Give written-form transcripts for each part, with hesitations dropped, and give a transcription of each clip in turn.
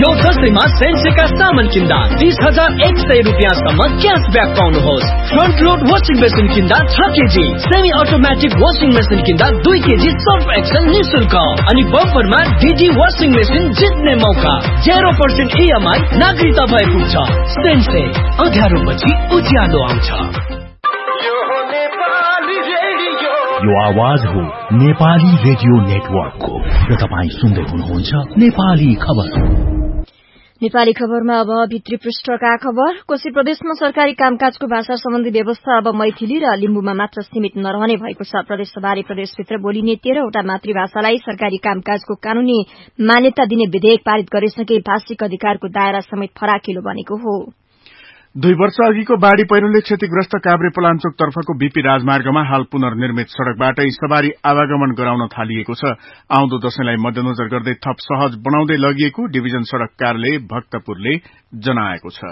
यो दशैंमा सेन्सेका सामान किन्दा 30,100 रुपियाँसम्म cashback पाउनुहोस्। Front load washing machine किन्दा 6 KG, semi automatic washing machine किन्दा 2 केजी सर्फ एक्सेल निशुल्क अनि बम्परमा डीडी वासिङ मेसिन जित्ने मौका। 0% EMI नागरिकता भए पुग्छ। सेन्से अँध्यारोपछि उज्यालो आउँछ। यो आवाज हो नेपाली रेडियो नेटवर्कको र तपाईं सुन्दै हुनुहुन्छ नेपाली खबर। नेपाली खबरमा अब भित्री पृष्ठका खबर। कोशी प्रदेशमा सरकारी कामकाजको भाषा सम्बन्धी व्यवस्था अब मैथिली र लिम्बुमा मात्र सीमित नरहने भएको छ। प्रदेशसभाले प्रदेशभित्र बोलिने 13 वटा मातृभाषालाई सरकारी कामकाजको कानूनी मान्यता दिने विधेयक पारित गरेसँगै भाषिक अधिकारको दायरा समेत फराकिलो बनेको हो। 2 वर्ष अघिको बाढ़ी पहिरोले क्षतिग्रस्त काभ्रे पलाञ्चोक तर्फको बीपी राजमार्गमा हाल पुनर्निर्मित सड़कबाटै सवारी आवागमन गराउन थालिएको छ। आउँदो दशैंलाई मध्यनजर गर्दै थप सहज बनाउँदै लगिएको डिभिजन सड़क कार्यालय भक्तपुरले जनाएको छ।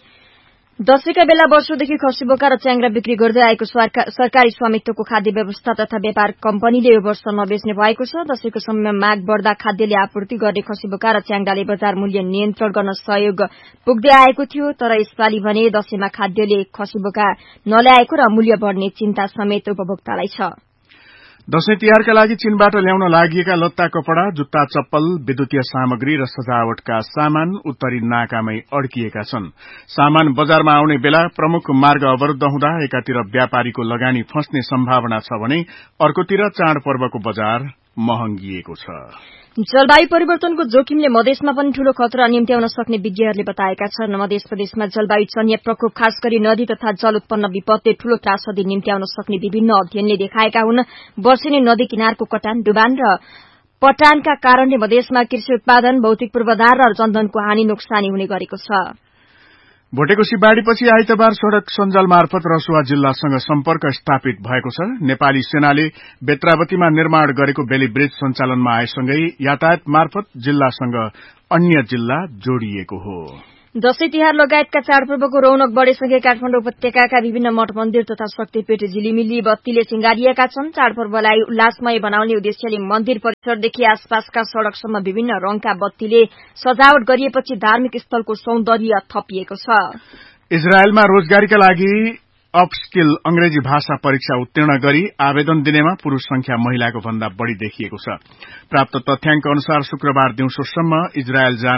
दशैंका बेला वर्षौंदेखि खसी बोका र च्याङ्ग्रा बिक्री गर्दै आएको सरकारी स्वामित्वको खाद्य व्यवस्था तथा व्यापार कम्पनीले यो वर्ष नबेच्ने भएको छ। दशैंको समयमा माग बढ़दा खाद्यले आपूर्ति गर्ने खसी बोका र च्याङ्ग्राले बजार मूल्य नियन्त्रण गर्न सहयोग पुग्दै आएको थियो। तर यसपालि भने दशैंमा खाद्यले खसी बोका नल्याएको र मूल्य बढ़ने चिन्ता समेत उपभोक्तालाई छ। दशैं तिहारका लागि चीनबाट ल्याउन लागिएका लत्ता कपड़ा, जुत्ता चप्पल, विद्युतीय सामग्री र सजावटका सामान उत्तरी नाकामै अड्किएका छन्। सामान बजारमा आउने बेला प्रमुख मार्ग अवरुद्ध हुँदा एकातिर व्यापारीको लगानी फस्ने सम्भावना छ भने अर्कोतिर चाडपर्वको बजार महँगिएको छ। जलवायु परिवर्तनको जोखिमले मधेसमा पनि ठूलो खतरा निम्त्याउन सक्ने विज्ञहरूले बताएका छन्। मधेस प्रदेशमा जलवायु जन्य प्रकोप खास गरी नदी तथा जल उत्पन्न विपदले ठूलो त्रासदी निम्त्याउन सक्ने विभिन्न अध्ययनले देखाएका हुन्। वर्षेनी नदी किनारको कटान, डुबान र पटानका कारणले मधेसमा कृषि उत्पादन, भौतिक पूर्वाधार र जनधनको हानि नोक्सानी हुने गरेको छ। भोटेकोशी बाढ़ीपछि आइतबार सड़क सञ्जाल मार्फत रसुवा जिल्लासँग सम्पर्क स्थापित भएको छ। नेपाली सेनाले बेत्रावतीमा निर्माण गरेको बेली ब्रिज सञ्चालनमा आएसँगै यातायात मार्फत जिल्लासँग अन्य जिल्ला जोडिएको हो। दशैं तिहार लगायतका चाडपर्वको रौनक बढ़ेसँगै काठमाडौँ उपत्यकाका विभिन्न मठ मन्दिर तथा शक्तिपीठ झिलिमिली बत्तीले सिंगारिएका छन्। चाडपर्वलाई उल्लासमय बनाउने उद्देश्यले मन्दिर परिसरदेखि आसपासका सड़कसम्म विभिन्न रंगका बत्तीले सजावट गरिएपछि धार्मिक स्थलको सौन्दर्य थपिएको छ। इजरायलमा रोजगारीका लागि अपस्किल अंग्रेजी भाषा परीक्षा उत्तीर्ण गरी आवेदन दिनेमा पुरूष संख्या महिलाको भन्दा बढ़ी देखिएको छ। प्राप्त तथ्याङ्क अनुसार शुक्रबार दिउँसोसम्म इजरायल जान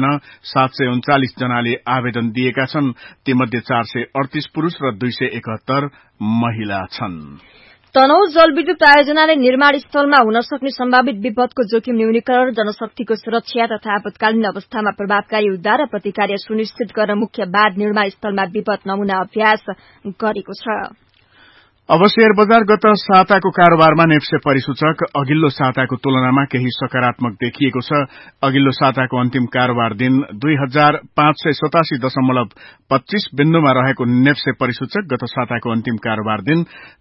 739 जनाले आवेदन दिएका छन्। तीमध्ये 438 पुरूष र 271 महिला छन्। तनहुँ जलविद्युत आयोजनाले निर्माण स्थलमा हुन सक्ने सम्भावित विपदको जोखिम न्यूनीकरण, जनशक्तिको सुरक्षा तथा आपतकालीन अवस्थामा प्रभावकारी उद्धार र प्रतिक्रिया सुनिश्चित गर्न मुख्य बाँध निर्माण स्थलमा विपद नमूना अभ्यास गरेको छ। अब शेयर बजार गत साताको कारोबारमा नेप्से परिसूचक अघिल्लो साताको तुलनामा केही सकारात्मक देखिएको छ। अघिल्लो साताको अन्तिम कारोबार दिन 2587.25 बिन्दुमा रहेको नेप्से परिसूचक गत साताको अन्तिम कारोबार दिन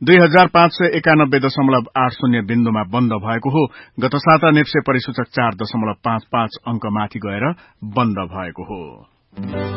2591.80 बिन्दुमा बन्द भएको हो। गत साता नेप्से परिसूचक 4.55 अंक माथि गएर बन्द भएको हो।